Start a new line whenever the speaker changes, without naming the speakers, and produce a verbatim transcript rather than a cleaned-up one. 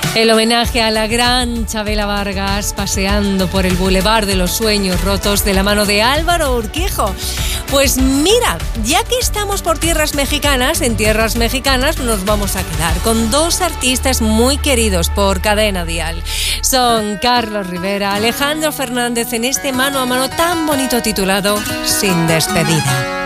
El homenaje a la gran Chabela Vargas paseando por el Boulevard de los Sueños Rotos de la mano de Álvaro Urquijo. Pues mira, ya que estamos por tierras mexicanas, en tierras mexicanas nos vamos a quedar con dos artistas muy queridos por Cadena Dial. Son Carlos Rivera, Alejandro Fernández en este mano a mano tan bonito titulado Sin Despedida.